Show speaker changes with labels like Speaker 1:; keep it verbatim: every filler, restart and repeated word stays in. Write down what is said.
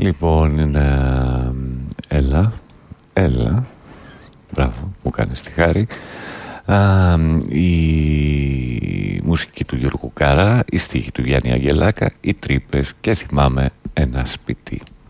Speaker 1: Λοιπόν, ε, έλα, έλα, μπράβο, μου κάνεις τη χάρη. Α, η μουσική του Γιώργου Κάρα, η στίχη του Γιάννη Αγγελάκα, οι τρύπες και θυμάμαι ένα σπίτι.